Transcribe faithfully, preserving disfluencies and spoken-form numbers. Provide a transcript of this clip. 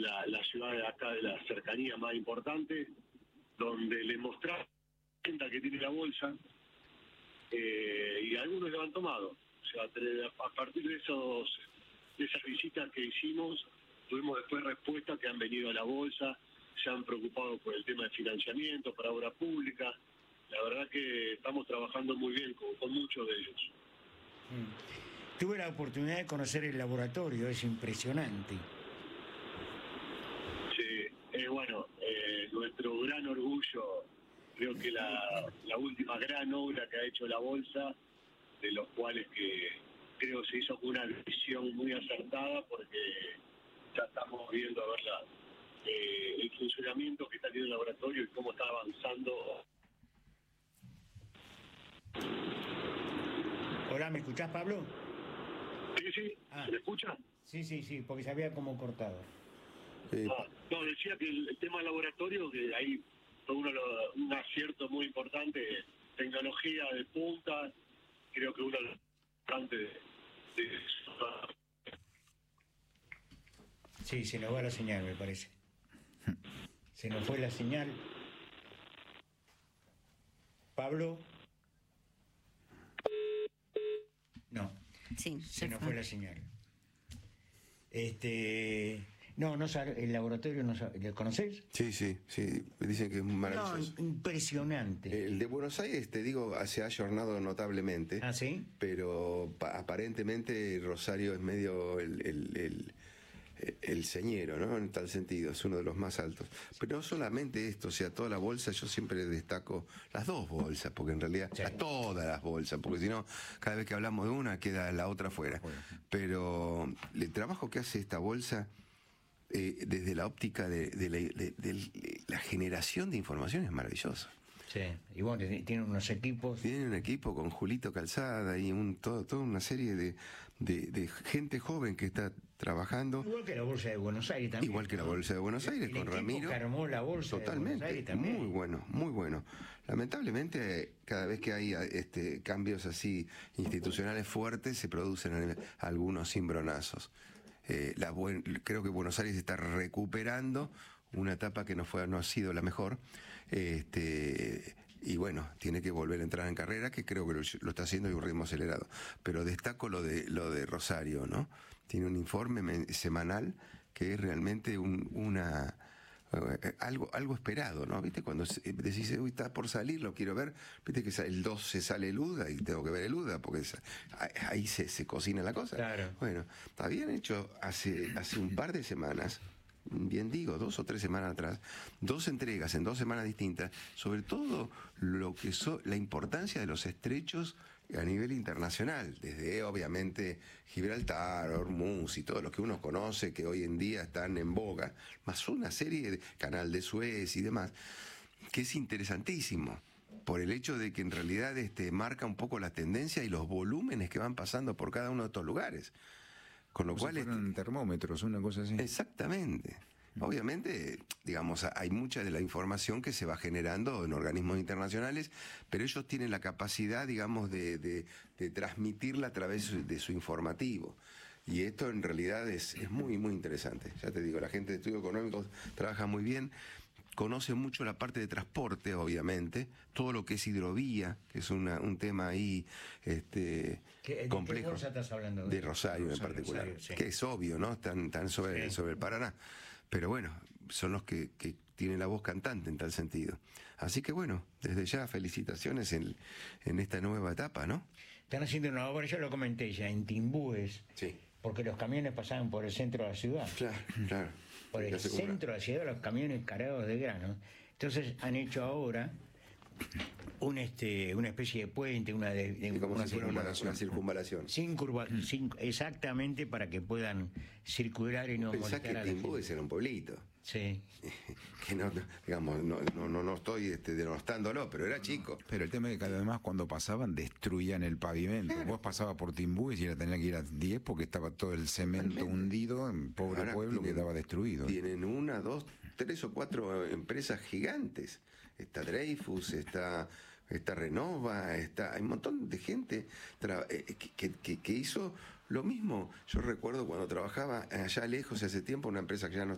la, la ciudad de acá, de la cercanía más importante, donde le mostramos la venta que tiene la bolsa, eh, y algunos lo han tomado. O sea, a partir de esos de esas visitas que hicimos, tuvimos después respuestas que han venido a la bolsa, se han preocupado por el tema de financiamiento para obra pública. La verdad que estamos trabajando muy bien con, con muchos de ellos. Mm. Tuve la oportunidad de conocer el laboratorio, es impresionante. Sí, eh, bueno, eh, nuestro gran orgullo, creo que la, la última gran obra que ha hecho la bolsa, de los cuales que creo se hizo con una visión muy acertada, porque ya estamos viendo a ver la, eh, el funcionamiento que está teniendo el laboratorio y cómo está avanzando. Hola, ¿me escuchás, Pablo? Sí, sí, ah. ¿Se me escucha? Sí, sí, sí, porque se había como cortado. Eh, ah, no, decía que el, el tema del laboratorio, que ahí fue uno, un acierto muy importante, tecnología de punta, creo que uno de los importantes de, de... Sí, se nos va la señal, me parece. Se nos fue la señal. ¿Pablo? No. Sí, se nos fue. fue la señal. Este... No, no el laboratorio, no ¿lo conocés? Sí, sí, sí, dicen que es maravilloso. No, impresionante. El de Buenos Aires, te digo, se ha ayornado notablemente. ¿Ah, sí? Pero aparentemente Rosario es medio el, el, el, el señero, ¿no? En tal sentido, es uno de los más altos. Pero no solamente esto, o sea, toda la bolsa, yo siempre destaco las dos bolsas, porque en realidad, sí. a todas las bolsas, porque si no, cada vez que hablamos de una, queda la otra fuera. Bueno. Pero el trabajo que hace esta bolsa... Eh, desde la óptica de, de, la, de, de la generación de información es maravilloso. Sí, y bueno, tienen unos equipos. Tienen un equipo con Julito Calzada y un, todo, toda una serie de, de, de gente joven que está trabajando. Igual que la Bolsa de Buenos Aires también. Igual que la Bolsa de Buenos Aires, el, con el Ramiro. Que armó la Bolsa Totalmente, de Buenos Aires también. Muy bueno, muy bueno. Lamentablemente, cada vez que hay este, cambios así institucionales fuertes, se producen algunos cimbronazos. Eh, la buen, creo que Buenos Aires está recuperando una etapa que no fue no ha sido la mejor, este, y bueno, tiene que volver a entrar en carrera, que creo que lo, lo está haciendo y un ritmo acelerado. Pero destaco lo de lo de Rosario, ¿no? Tiene un informe semanal que es realmente un, una Uh, algo algo esperado, ¿no? ¿Viste? Cuando decís, uy, está por salir, lo quiero ver, viste que el doce sale el U D A y tengo que ver el U D A porque es, ahí se, se cocina la cosa. Claro. Bueno, habían hecho hace, hace un par de semanas, bien digo, dos o tres semanas atrás, dos entregas en dos semanas distintas, sobre todo lo que so, la importancia de los estrechos a nivel internacional, desde obviamente Gibraltar, Hormuz y todo lo que uno conoce que hoy en día están en boga, más una serie de Canal de Suez y demás, que es interesantísimo por el hecho de que en realidad este, marca un poco la tendencia y los volúmenes que van pasando por cada uno de estos lugares. Con lo o cual si fueran este, termómetros, una cosa así. Exactamente. Obviamente, digamos, hay mucha de la información que se va generando en organismos internacionales, pero ellos tienen la capacidad, digamos, de, de, de transmitirla a través de su informativo. Y esto en realidad es, es muy, muy interesante. Ya te digo, la gente de estudios económicos trabaja muy bien, conoce mucho la parte de transporte, obviamente, todo lo que es hidrovía, que es una, un tema ahí este, ¿Qué, complejo. ¿De qué bolsa estás hablando? De, de Rosario, Rosario en particular, Rosario, sí. Que es obvio, ¿no? Están, están sobre, sí. sobre el Paraná. Pero bueno, son los que, que tienen la voz cantante en tal sentido. Así que bueno, desde ya felicitaciones en, en esta nueva etapa, ¿no? Están haciendo una obra, yo lo comenté ya, en Timbúes, sí. porque los camiones pasaban por el centro de la ciudad. Claro, claro. Por el centro de la ciudad, los camiones cargados de grano. Entonces han hecho ahora un este una especie de puente, una de, de como una, si fuera una, una circunvalación. Sin curva, sin, exactamente para que puedan circular y no molestar que a la Timbúes era un pueblito. Sí. Que no, digamos, no, no, no, no estoy este, denostándolo, pero era chico. Pero el tema es que además cuando pasaban destruían el pavimento. Claro. Vos pasabas por Timbúes y era tener que ir a diez porque estaba todo el cemento Realmente. hundido en pobre Ahora pueblo tienen, que estaba destruido. Tienen una, dos, tres o cuatro empresas gigantes. Está Dreyfus, está, está Renova, está, hay un montón de gente tra, eh, que, que, que hizo lo mismo. Yo recuerdo cuando trabajaba allá lejos hace tiempo, una empresa que ya no,